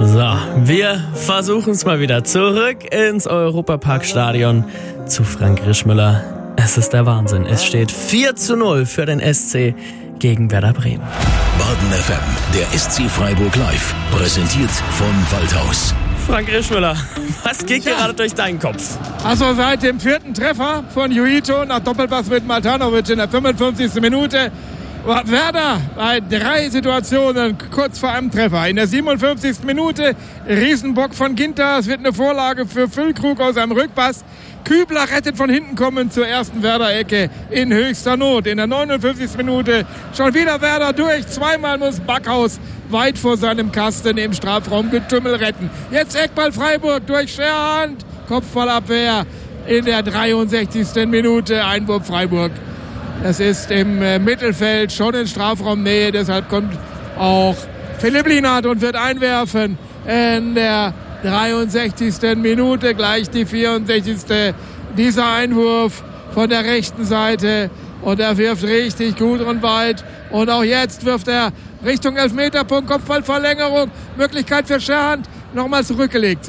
So, wir versuchen es mal wieder. Zurück ins Europaparkstadion zu Frank Rischmüller. Es ist der Wahnsinn. Es steht 4:0 für den SC gegen Werder Bremen. Baden FM, der SC Freiburg live, präsentiert von Waldhaus. Frank Rischmüller, was geht gerade durch deinen Kopf? Also seit dem 4. Treffer von Juito nach Doppelpass mit Matanovic in der 55. Minute war Werder bei 3 Situationen kurz vor einem Treffer. In der 57. Minute Riesenbock von Ginter. Es wird eine Vorlage für Füllkrug aus einem Rückpass. Kübler rettet von hinten kommend zur ersten Werder-Ecke in höchster Not. In der 59. Minute schon wieder Werder durch. Zweimal muss Backhaus weit vor seinem Kasten im Strafraum Getümmel retten. Jetzt Eckball Freiburg durch Scherhand. Kopfballabwehr in der 63. Minute. Einwurf Freiburg. Das ist im Mittelfeld, schon in Strafraumnähe. Deshalb kommt auch Philipp Lienhardt und wird einwerfen in der 63. Minute, gleich die 64. Dieser Einwurf von der rechten Seite. Und er wirft richtig gut und weit. Und auch jetzt wirft er Richtung Elfmeterpunkt, Kopfballverlängerung. Möglichkeit für Scherhand. Nochmal zurückgelegt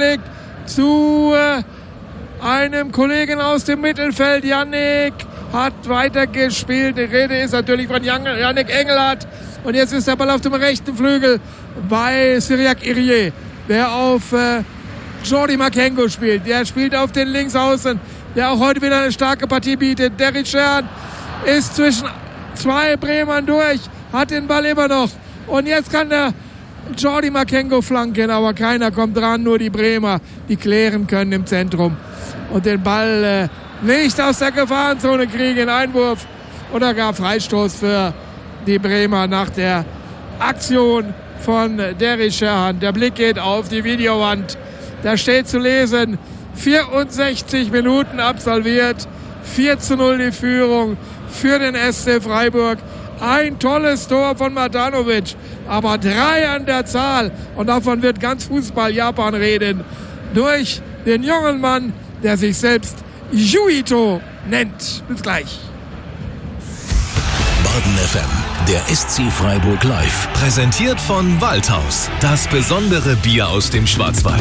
zu einem Kollegen aus dem Mittelfeld. Yannick hat weitergespielt. Die Rede ist natürlich von Yannick Engelhardt. Und jetzt ist der Ball auf dem rechten Flügel bei Cyriac Irié, der auf Jordi Makengo spielt. Der spielt auf den Linksaußen, der auch heute wieder eine starke Partie bietet. Derrick Scherhand ist zwischen 2 Bremern durch, hat den Ball immer noch. Und jetzt kann der Jordi Makengo flanken, aber keiner kommt dran, nur die Bremer, die klären können im Zentrum. Und den Ball nicht aus der Gefahrenzone kriegen. Einwurf oder gar Freistoß für die Bremer nach der Aktion von Derrick Scherhand. Der Blick geht auf die Videowand. Da steht zu lesen, 64 Minuten absolviert, 4:0 die Führung für den SC Freiburg. Ein tolles Tor von Matanovic, aber 3 an der Zahl. Und davon wird ganz Fußball-Japan reden. Durch den jungen Mann, der sich selbst Juito nennt. Bis gleich. Baden FM, der SC Freiburg live, präsentiert von Waldhaus. Das besondere Bier aus dem Schwarzwald.